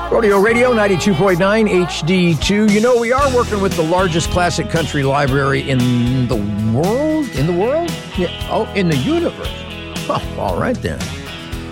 Rodeo Radio 92.9 HD2. You know, we are working with the largest classic country library in the world? In the world? Yeah. Oh, in the universe. Oh, all right then.